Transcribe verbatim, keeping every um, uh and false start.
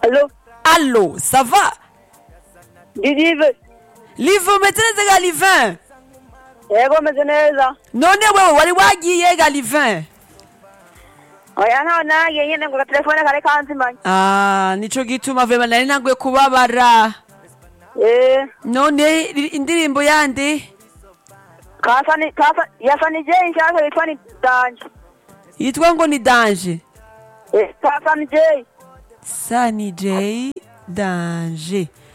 Allô? Allô, ça va? Didive. Live umeze neza ga Livin? Yego meze neza. None wewe wari wagiye ga Livin? Oya nta nagiye nyene ngo telefone kare kanzimanye. Ah, nico gituma vema nari nanguye kubabara. Eh, None indirimbo yande? kasani kasa yasani je nshaka yitwa ni Danje. Yitwa ngo ni Danje. Eh, kasani je. Sunny J Danje.